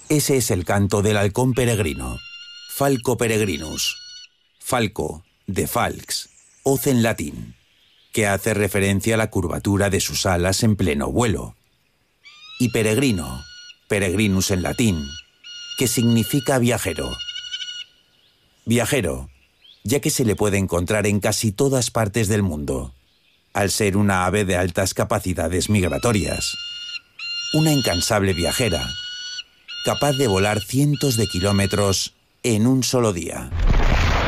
Ese es el canto del halcón peregrino, Falco peregrinus. Falco, de falx, hoz en latín, que hace referencia a la curvatura de sus alas en pleno vuelo. Y peregrino, peregrinus en latín, que significa viajero. Viajero, ya que se le puede encontrar en casi todas partes del mundo, al ser una ave de altas capacidades migratorias. Una incansable viajera, capaz de volar cientos de kilómetros en un solo día.